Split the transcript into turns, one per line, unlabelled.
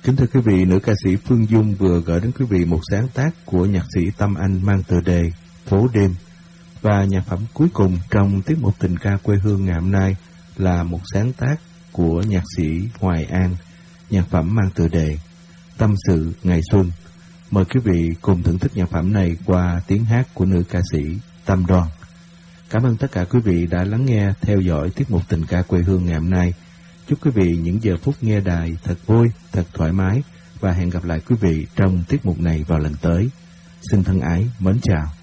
Kính thưa quý vị, nữ ca sĩ Phương Dung vừa gửi đến quý vị một sáng tác của nhạc sĩ Tâm Anh mang tựa đề Phố Đêm. Và nhạc phẩm cuối cùng trong tiết mục tình ca quê hương ngày hôm nay là một sáng tác của nhạc sĩ Hoài An, nhạc phẩm mang tựa đề Tâm Sự Ngày Xuân. Mời quý vị cùng thưởng thức nhạc phẩm này qua tiếng hát của nữ ca sĩ Tâm Đoan. Cảm ơn tất cả quý vị đã lắng nghe, theo dõi tiết mục tình ca quê hương ngày hôm nay. Chúc quý vị những giờ phút nghe đài thật vui, thật thoải mái và hẹn gặp lại quý vị trong tiết mục này vào lần tới. Xin thân ái, mến chào.